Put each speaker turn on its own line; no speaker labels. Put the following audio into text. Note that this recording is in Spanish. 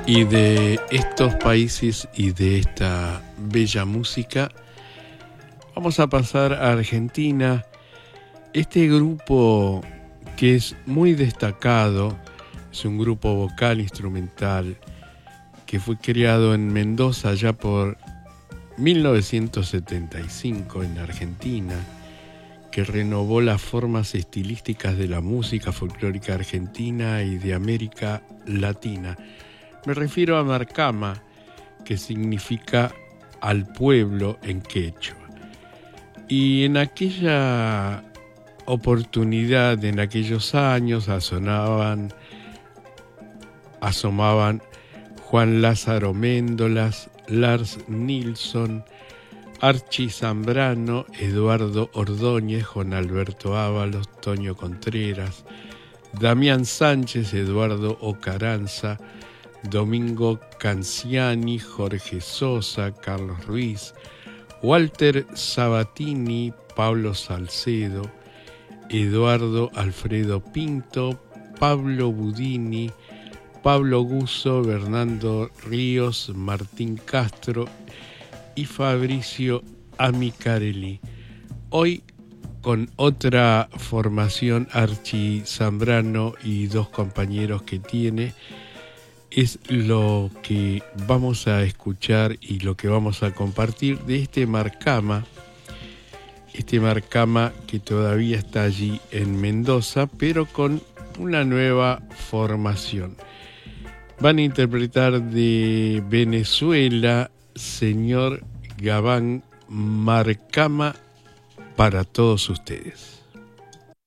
Y de estos países y de esta bella música, vamos a pasar a Argentina. Este grupo que es muy destacado, es un grupo vocal instrumental que fue creado en Mendoza ya por 1975 en Argentina, que renovó las formas estilísticas de la música folclórica argentina y de América Latina. Me refiero a Marcama, que significa al pueblo en quechua. Y en aquella oportunidad, en aquellos años, asomaban Juan Lázaro Méndolas, Lars Nilsson, Archie Zambrano, Eduardo Ordóñez, Juan Alberto Ábalos, Toño Contreras, Damián Sánchez, Eduardo Ocaranza, Domingo Canciani, Jorge Sosa, Carlos Ruiz, Walter Sabatini, Pablo Salcedo, Eduardo Alfredo Pinto, Pablo Budini, Pablo Guzzo, Bernardo Ríos, Martín Castro y Fabricio Amicarelli. Hoy con otra formación, Archie Zambrano y dos compañeros que tiene, es lo que vamos a escuchar y lo que vamos a compartir de este Marcama que todavía está allí en Mendoza, pero con una nueva formación. Van a interpretar de Venezuela, Señor Gabán, Marcama para todos ustedes.